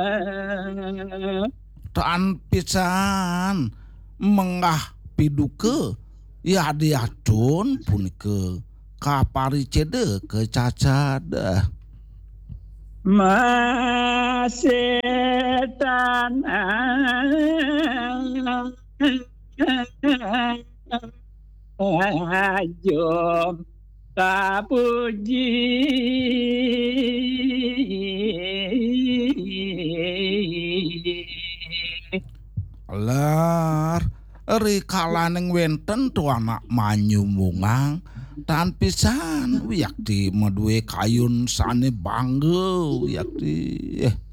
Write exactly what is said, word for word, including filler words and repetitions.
Taan pisan mengah piduke ya diacun punike kapari cede ke cacad masetan ajom kapuji lar rikalaneng wenten tu anak manyu mungang tan pisan wiyak di medue kayun sane bangge wiyak di eh